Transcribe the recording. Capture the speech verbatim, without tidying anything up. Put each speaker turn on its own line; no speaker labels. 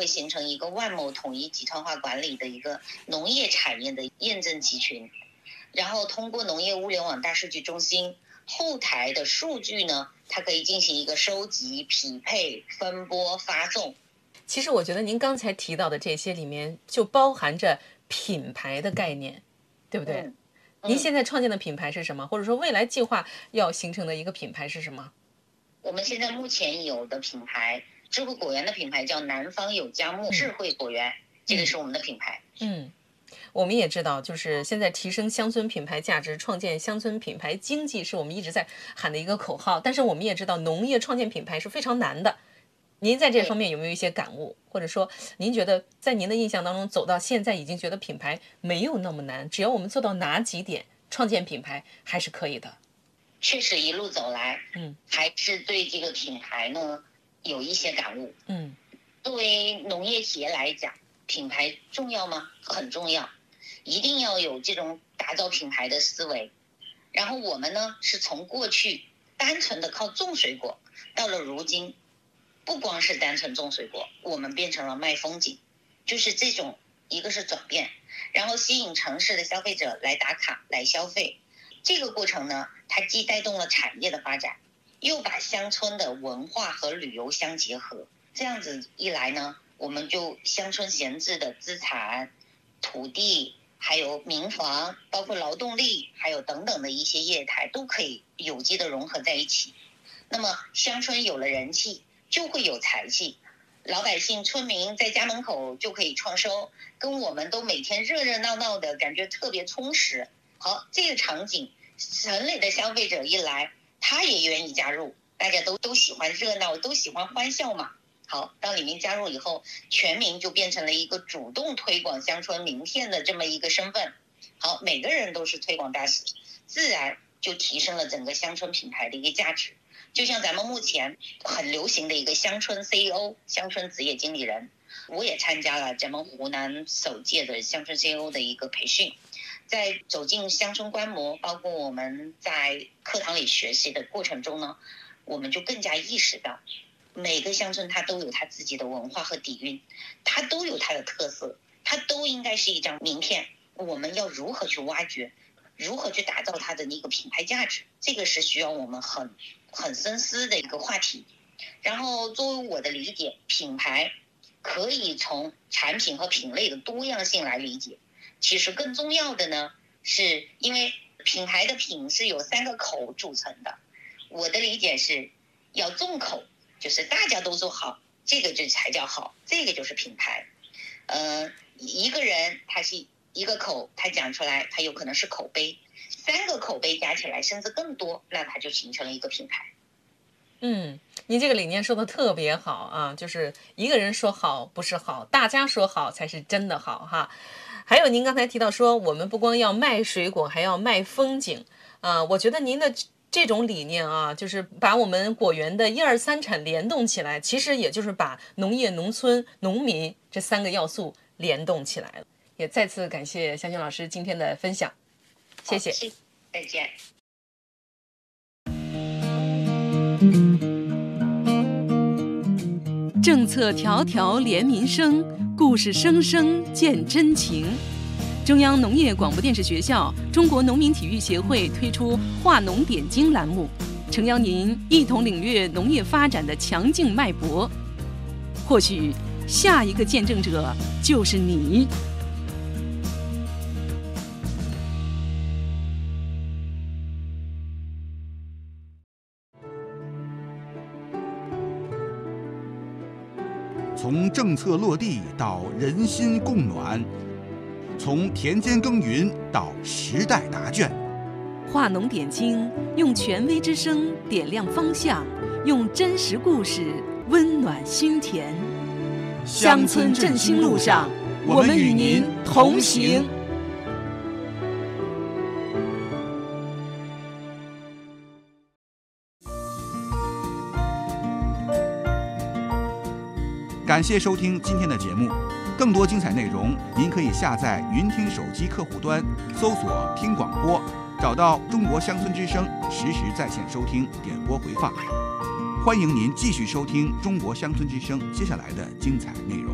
会形成一个万某统一集团化管理的一个农业产业的验证集群，然后通过农业物联网大数据中心后台的数据呢，它可以进行一个收集、匹配、分拨、发送。
其实我觉得您刚才提到的这些里面就包含着品牌的概念，对不对？嗯嗯、您现在创建的品牌是什么？或者说未来计划要形成的一个品牌是什么？
我们现在目前有的品牌，智慧果园的品牌叫南方有佳木智慧果园、嗯、这个是我们的品牌。
嗯，我们也知道，就是现在提升乡村品牌价值，创建乡村品牌经济是我们一直在喊的一个口号。但是我们也知道，农业创建品牌是非常难的。您在这方面有没有一些感悟，或者说您觉得在您的印象当中走到现在已经觉得品牌没有那么难，只要我们做到哪几点创建品牌还是可以的？
确实一路走来，嗯，还是对这个品牌呢有一些感悟。嗯，作为农业企业来讲，品牌重要吗？很重要，一定要有这种打造品牌的思维。然后我们呢是从过去单纯的靠种水果，到了如今不光是单纯种水果，我们变成了卖风景，就是这种一个是转变，然后吸引城市的消费者来打卡来消费。这个过程呢，它既带动了产业的发展，又把乡村的文化和旅游相结合。这样子一来呢，我们就乡村闲置的资产、土地，还有民房，包括劳动力，还有等等的一些业态，都可以有机的融合在一起。那么乡村有了人气，就会有财气，老百姓村民在家门口就可以创收，跟我们都每天热热闹闹的感觉特别充实。好，这个场景城里的消费者一来，他也愿意加入，大家都都喜欢热闹，都喜欢欢笑嘛。好，到里面加入以后，全民就变成了一个主动推广乡村名片的这么一个身份。好，每个人都是推广大使，自然就提升了整个乡村品牌的一个价值。就像咱们目前很流行的一个乡村 C E O， 乡村职业经理人，我也参加了咱们湖南首届的乡村 C E O 的一个培训。在走进乡村观摩，包括我们在课堂里学习的过程中呢，我们就更加意识到，每个乡村它都有它自己的文化和底蕴，它都有它的特色，它都应该是一张名片。我们要如何去挖掘，如何去打造它的那个品牌价值，这个是需要我们很很深思的一个话题。然后作为我的理解，品牌可以从产品和品类的多样性来理解。其实更重要的呢，是因为品牌的品是由三个口组成的。我的理解是要重口，就是大家都说好，这个就才叫好，这个就是品牌。呃，一个人他是一个口，他讲出来，他有可能是口碑，三个口碑加起来甚至更多，那它就形成了一个品牌。
嗯，您这个理念说的特别好啊，就是一个人说好不是好，大家说好才是真的好哈。还有您刚才提到说，我们不光要卖水果，还要卖风景啊。我觉得您的这种理念啊，就是把我们果园的一二三产联动起来，其实也就是把农业、农村、农民这三个要素联动起来了。也再次感谢香香老师今天的分享，谢谢。
谢谢，再见。
政策条条连民生，故事声声见真情。中央农业广播电视学校、中国农民体育协会推出“话农点睛”栏目，诚邀您一同领略农业发展的强劲脉搏。或许下一个见证者就是你。
从政策落地到人心共暖，从田间耕耘到时代答卷，
话农点睛，用权威之声点亮方向，用真实故事温暖心田。乡村振兴路上，我们与您同行。
感谢收听今天的节目，更多精彩内容您可以下载云听手机客户端，搜索听广播，找到中国乡村之声，实时在线收听点播回放。欢迎您继续收听中国乡村之声接下来的精彩内容。